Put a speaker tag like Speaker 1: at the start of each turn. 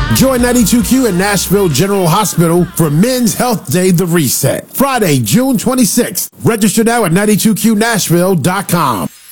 Speaker 1: Join 92Q at Nashville General Hospital for Men's Health Day The Reset. Friday, June 26th. Register now at 92QNashville.com.